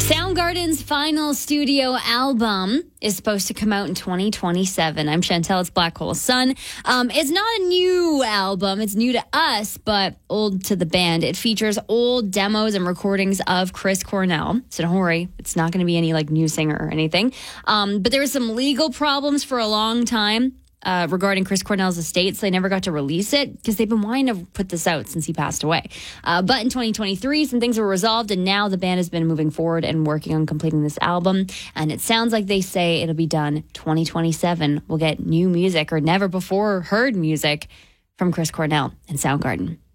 Soundgarden's final studio album is supposed to come out in 2027. I'm Chantel. It's Black Hole Sun. It's not a new album. It's new to us, but old to the band. It features old demos and recordings of Chris Cornell. So don't worry. It's not going to be any new singer or anything. But there were some legal problems for a long time regarding Chris Cornell's estate, so they never got to release it because they've been wanting to put this out since he passed away. But in 2023, some things were resolved, and now the band has been moving forward and working on completing this album. And it sounds like they say it'll be done 2027. We'll get new music or never before heard music from Chris Cornell and Soundgarden.